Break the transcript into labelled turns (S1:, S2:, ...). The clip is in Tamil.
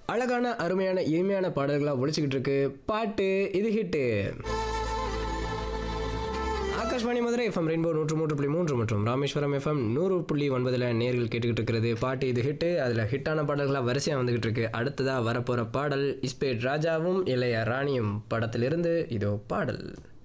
S1: அழகான அருமையான இனிமையான பாடல்களாக ஒழிச்சுக்கிட்டு இருக்கு பாட்டு இது hit. Akashvani Madurai FM rainbow 103.3 மற்றும் ராமேஸ்வரம் எஃப்எம் 100.9 நேர்கள் கேட்டுக்கிட்டு இருக்கிறது பாட்டு இது ஹிட்டு. அதில் ஹிட்டான பாடல்களாக வரிசையாக வந்துகிட்டு இருக்கு. அடுத்ததாக வரப்போகிற பாடல் இஸ்பேட் ராஜாவும் இளைய ராணியும் படத்திலிருந்து இதோ பாடல்.